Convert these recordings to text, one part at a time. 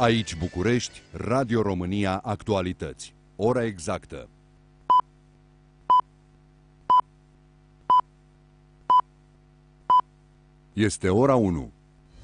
Aici București, Radio România Actualități. Ora exactă. Este ora 1.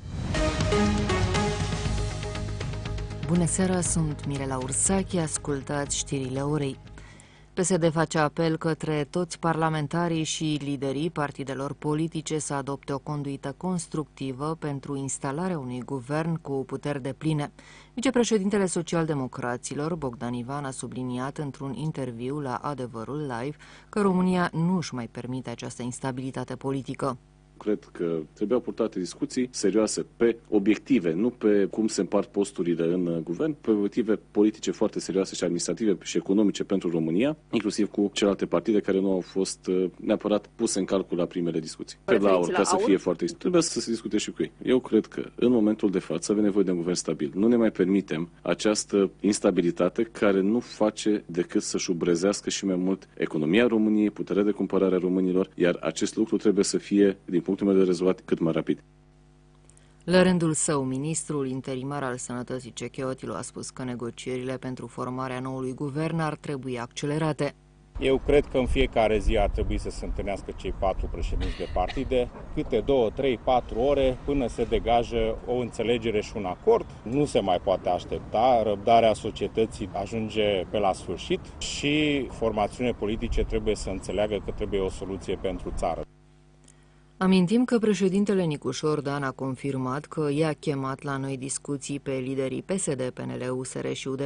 Bună seara, sunt Mirela Ursache, ascultați știrile orei. PSD face apel către toți parlamentarii și liderii partidelor politice să adopte o conduită constructivă pentru instalarea unui guvern cu puteri depline. Vicepreședintele Social-Democraților, Bogdan Ivan, a subliniat într-un interviu la Adevărul Live că România nu își mai permite această instabilitate politică. Cred că trebuiau purtate discuții serioase pe obiective, nu pe cum se împart posturile în guvern, pe obiective politice foarte serioase și administrative și economice pentru România, inclusiv cu celelalte partide care nu au fost neapărat puse în calcul la primele discuții. La AUR, ca să fie foarte... Trebuie să se discute și cu ei. Eu cred că în momentul de față avem nevoie de un guvern stabil. Nu ne mai permitem această instabilitate care nu face decât să șubrezească și mai mult economia României, puterea de cumpărare a românilor, iar acest lucru trebuie să fie, din punctul meu de rezolvat cât mai rapid. La rândul său, ministrul interimar al Sănătății Cechiotilu a spus că negocierile pentru formarea noului guvern ar trebui accelerate. Eu cred că în fiecare zi ar trebui să se întâlnească cei 4 președinți de partide, câte 2, 3, 4 ore, până se degajă o înțelegere și un acord. Nu se mai poate aștepta, răbdarea societății ajunge pe la sfârșit și formațiunile politice trebuie să înțeleagă că trebuie o soluție pentru țară. Amintim că președintele Nicușor Dan a confirmat că i-a chemat la noi discuții pe liderii PSD, PNL, USR și UDMR